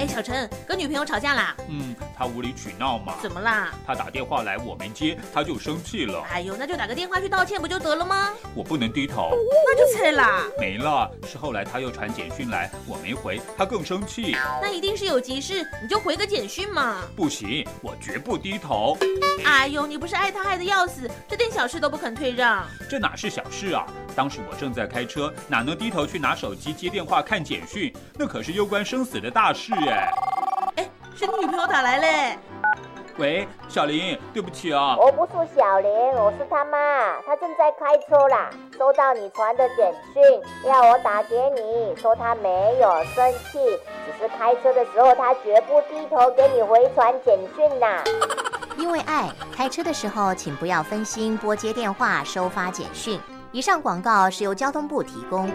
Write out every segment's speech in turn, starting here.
小陈，跟女朋友吵架啦？ 他无理取闹嘛。 怎么啦？ 他打电话来我没接，他就生气了。 哎呦，那就打个电话去道歉不就得了吗？ 我不能低头。 那就菜啦。 没了，是后来他又传简讯来，我没回，他更生气。 那一定是有急事，你就回个简讯嘛。 不行，我绝不低头。 哎呦，你不是爱他爱得要死，这点小事都不肯退让。 这哪是小事啊？当时我正在开车，哪能低头去拿手机接电话看简讯？那可是攸关生死的大事哎，是你女朋友打来嘞。 喂，小林，对不起啊。 我不是小林，我是他妈，他正在开车啦，收到你传的简讯，要我打给你，说他没有生气，只是开车的时候他绝不低头给你回传简讯啦。 因为爱，开车的时候请不要分心拨接电话、收发简讯。以上广告是由交通部提供。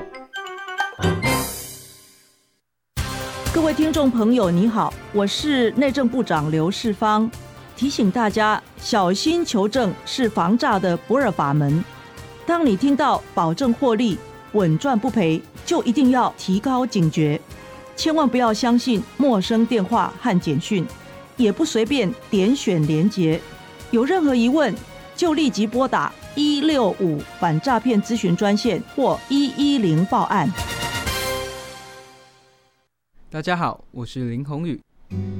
各位听众朋友，你好，我是内政部长刘世芳。提醒大家，小心求证是防诈的不二法门。当你听到保证获利、稳赚不赔，就一定要提高警觉，千万不要相信陌生电话和简讯，也不随便点选连结。有任何疑问，就立即拨打165反诈骗咨询专线或110报案。 大家好，我是林宏宇。